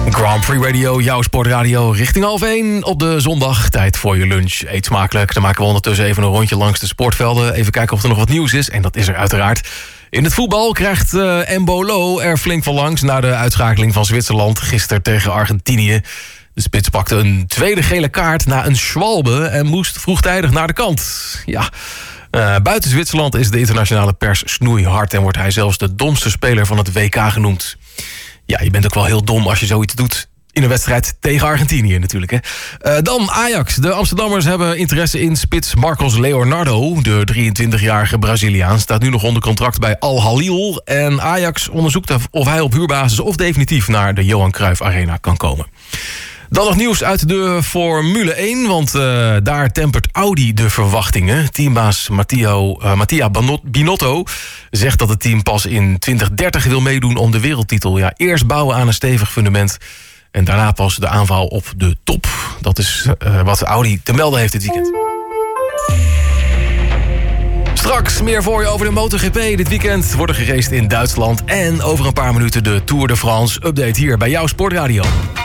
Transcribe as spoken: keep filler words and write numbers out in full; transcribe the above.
Grand Prix Radio, jouw sportradio, richting half één op de zondag. Tijd voor je lunch. Eet smakelijk. Dan maken we ondertussen even een rondje langs de sportvelden. Even kijken of er nog wat nieuws is. En dat is er uiteraard. In het voetbal krijgt uh, Embolo er flink van langs na de uitschakeling van Zwitserland gisteren tegen Argentinië. De spits pakte een tweede gele kaart na een schwalbe en moest vroegtijdig naar de kant. Ja, uh, buiten Zwitserland is de internationale pers snoeihard en wordt hij zelfs de domste speler van het W K genoemd. Ja, je bent ook wel heel dom als je zoiets doet in een wedstrijd tegen Argentinië natuurlijk. Hè. Uh, dan Ajax. De Amsterdammers hebben interesse in spits Marcos Leonardo. De drieëntwintigjarige Braziliaan staat nu nog onder contract bij Al Hilal. En Ajax onderzoekt of hij op huurbasis of definitief naar de Johan Cruijff Arena kan komen. Dan nog nieuws uit de Formule één, want uh, daar tempert Audi de verwachtingen. Teambaas Matteo, uh, Mattia Binotto zegt dat het team pas in twintig dertig wil meedoen om de wereldtitel. Ja, eerst bouwen aan een stevig fundament en daarna pas de aanval op de top. Dat is uh, wat Audi te melden heeft dit weekend. Straks meer voor je over de MotoGP. Dit weekend wordt er geraced in Duitsland. En over een paar minuten de Tour de France update hier bij jouw Sportradio.